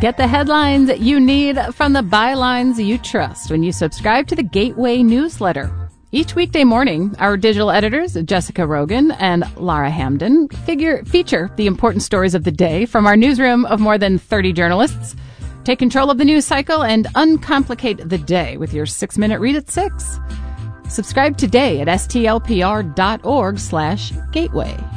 Get the headlines you need from the bylines you trust when you subscribe to the Gateway newsletter. Each weekday morning, our digital editors, Jessica Rogan and Lara Hamden, feature the important stories of the day from our newsroom of more than 30 journalists. Take control of the news cycle and uncomplicate the day with your 6-minute read at 6. Subscribe today at stlpr.org/gateway.